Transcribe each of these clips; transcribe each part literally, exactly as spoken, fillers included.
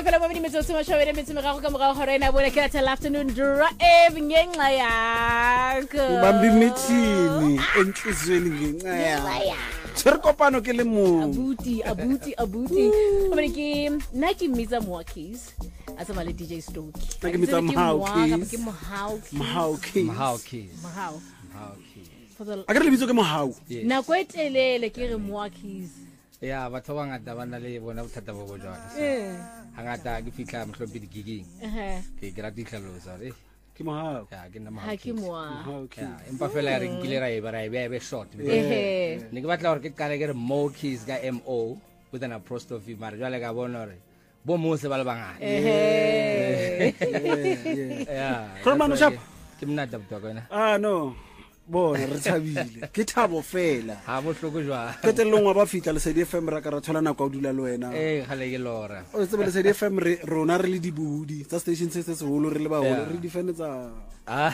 fela mo bini metso tsema shawele metso me gago ka morago gore ena bona ke tell afternoon drive ngenxa yakho Bambi mithini enhlizweni ngenxa yakho Tshwere kopano ke le mo abuti abuti abuti gore ke nna ke mmitsa Moakis a tsama le D J Stoki Nna ke mmitsa Moakis. ke Moakis Moakis Moakis. Mohau Moakis. a ke re lebitso ke Mohau Yes. nako e telele ke re Moakis Ya batho ba ngata ba na le bona bothata bo bo jwana. eh Hangata ke fitla mohlompe di giging. eh Ke ke rata ditlhalosa re. ke Mohau Ya ke nna ha Moakis. ke moa Moakis Ya empa fela re nkile ra e ba ra e be be short. eh Ne ke batla gore ke kale ke re Moakis ka M O with an apostrophe mara jwale ka bona re bo mo se ba le bangata. eh Ya. Khuluma that's why sharp. ke- Ke mna dabto ka na. ah no bona re thabile ke thabo fela Ha bo hloko jwa. ketelong wa ba fitla le Lesedi F M ra ka ra thola nako a dula le wena Eh khale ke lora. o tsebe Lesedi F M re rona re le dibudi tsa station se se seholo re le ba Yeah. re defend tsa Ah.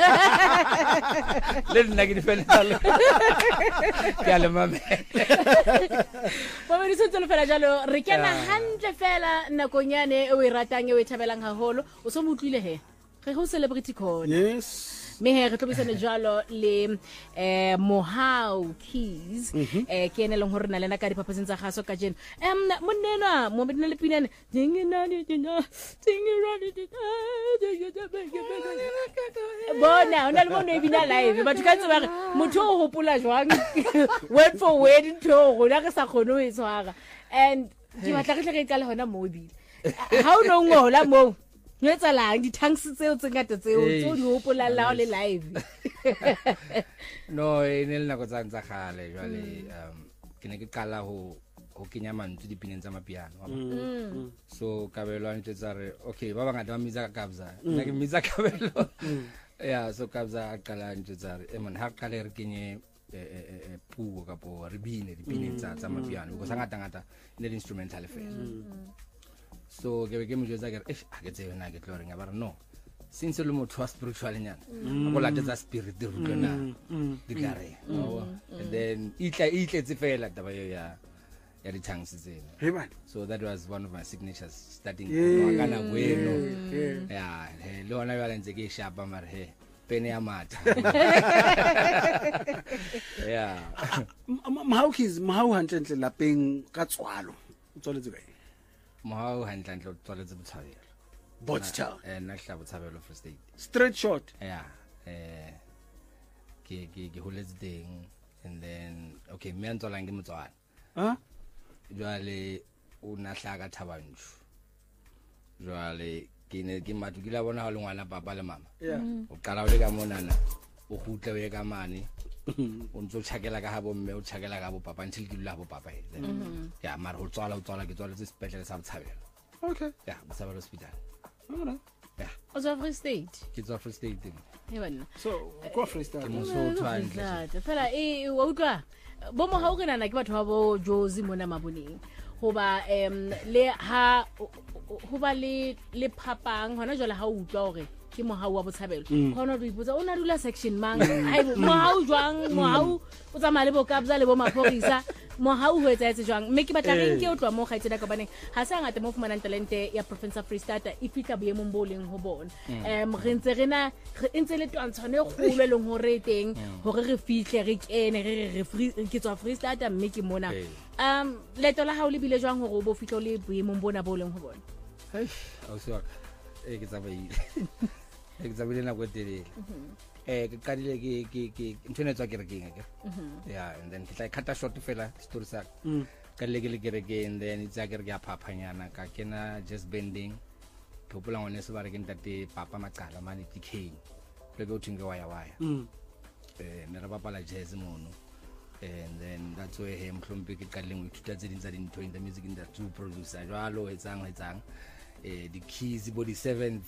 Le nna ke di fela le. Ke a le mame. ba ba ditse tselo fela jalo re kena hantle fela nakonyane e o e ratang e o e thabelang haholo o so mo utlwile he ge go celebrity corner yes me he re tlobisane jalo le eh Mohau Keys eh ke ene leng hore na lena ka diphaphaseng tsa gaso ka jeno em monnena mo bidina le pinane dinginane dina dingirane dina bona ona le mo no bina live batho ka tseba re motho o hopola jwang word for word ntho rona re sa khone ho e tshwara and ke batla re tle re ka le hona mo bile ha o no ngola mo Nyetsa lang di tanks tseo tse ngata tseo tseo di hopola la le live. No e ne le nako tsa ntsa gale jwale um ke ne ke qala ho ho kenya mantswe dipineng tsa mapiano wa bona. So kabelo a ntse re okay ba bangata ba mitsa ka kabza nna ke mitsa kabelo yeah so kabza a qala ntse re e mon ha qale re kenye eh puo ka po re bine dipineng tsa tsa mapiano because ngata ngata ne le instrumental fela. So ke be ke mo jwetsa ke re eh a ke tsebe na ke tlo reng ba re no since le motho wa spiritual nyana go la tsa spirit di rutlona di gare no and then itla itle tse fela taba yo ya ya di tongues tsena hey man so that was one of my signatures starting Yeah. kana bueno yeah yeah le ona yala ntse ke shapa mara he pene ya matha yeah Mohaukis Mohau hantle ntle lapeng ka tswalo o tswaletse kae Mohau handla ntlo tswaletse botshabelo Bottown eh na hla botshabelo for state straight shot yeah eh ke ke ke holetse teng and then okay me ntsola nge motswana ha jwale o na hlaka thabantshu jwale ke ne ke matu ke la bona ha le ngwana papa le mama yeah o qala o le ka monana o gutla o ye ka mane o ntso tshakela ka ha bo mme o tshakela ka bo papa until ke dula bo papa e ya mara o tswala o tswala ke tswala tse sepetlele sa botshabelo okay ya botshabelo hospital alright ya O tswa Free State. ke tswa Free State teng He bana. so go Free State ke mosotho a ntle Fela e wa utlwa bo Mohau ke nana ke batho ba bo Jozi mona maboneng. Hoba em le ha ho ba le le phapang hona jwale ha o utlwa hore ke Mohau wa botshabelo khona re ipotsa o na dula section mang ai Mohau jwang Mohau o tsamaya le bo kabza le bo maphorisa Mohau ho etsa etse jwang mme ke batla re nke o tloa mo gaitsena ka baneng ha sa ngata mo fumanang talente ya province of Free State e fitla boemong bo leng ho bona em re ntse rena re ntse le twantshane kgolo le hore teng hore re fihle re kene re re free ke tswa Free State mme ke mona um leto la ha o le bile jwang hore o bo fitlo le boemong bona bo leng ho bona hey o so e ke tsabaile e ke tsabile na go telele eh ke kadile ke ke ke ntshone tswa kerekeng ke yeah and then ke tla khata short fela story sa ka le ke le kerekeng then itsa ke re ke a phaphanyana ka kena just bending phopula ngone se ba re ke ntate papa macala mane T K le go thinga waya waya eh ne ra bapala jazz mono and then that's where him mhlombe ke qaleng o ithuta tse ding tsa dintho in the music industry to producer jwalo etsang etsang eh the keys body seventh